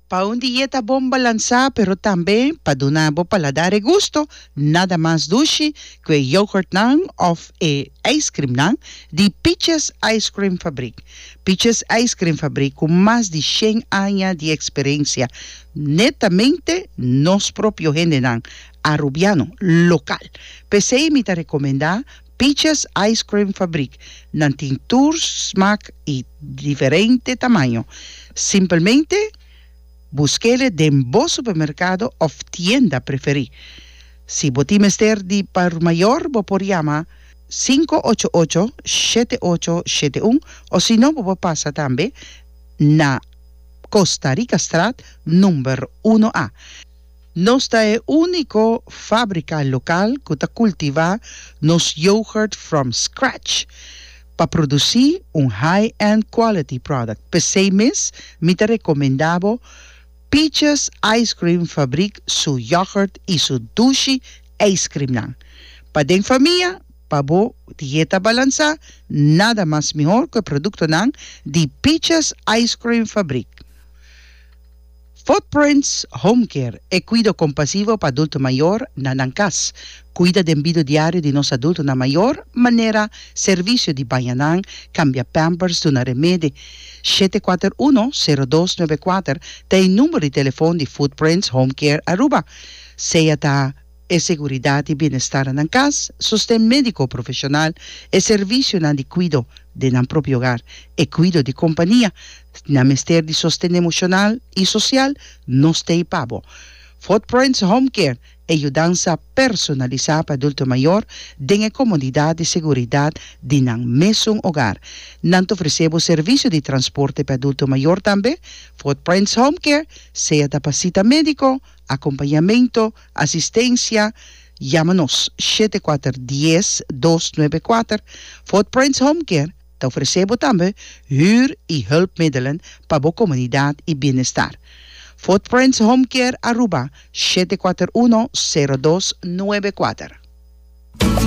Pa un dieta bom balança, pero também pa donabo paladar e gusto, nada mais doce que yogurt nang of ice cream nang de Peaches Ice Cream Fabric. Peaches Ice Cream Fabric com mais de 100 anos de experiência, netamente nos próprio gente nang, arubiano, local. Pensei me te recomendar Peaches Ice Cream Fabric, nan tintur, smaak e diferente tamanho. Simplesmente busquele en vos supermercado o tienda preferí. Si voti mester di par mayor, vos por llama 588-7871 o si no, vos pasa también na Costa Rica Strat número 1A. Nosta è unico fábrica local que ta cultiva nos yogurt from scratch para producir un high-end quality product. Per 6 meses, me te recomendavo Peaches Ice Cream Fabric su yogurt y su dulce ice cream nang. Pa den familia, pa bo dieta balanza, nada más mejor que producto nang de Peaches Ice Cream Fabric. Footprints Home Care e cuido compasivo para adulto mayor na Nancas. Cuida del vida diario de nos adultos na mayor manera, servicio de bañanang, cambia pampers de una remedio. 741-0294 tem número de telefone de Footprints Home Care Aruba. Sea ta e seguridad y bienestar en casa, sostén médico profesional e servicio na de cuido de nan propio hogar e cuido de compañía, na mester de sostén emocional y social, nos te pavo. Footprints Home Care, ayudanza personalizada para adulto mayor, den comodidad y seguridad de nan mesmo hogar. Nanto ofrecemos servicio de transporte para adulto mayor también. Footprints Home Care, sea tapacita médico, acompañamiento, asistencia, llámanos 7410-294. Footprints Home Care, te ofrecemos también huur y hulpmiddelen para la comunidad y bienestar. Footprints Home Care Aruba 741-0294.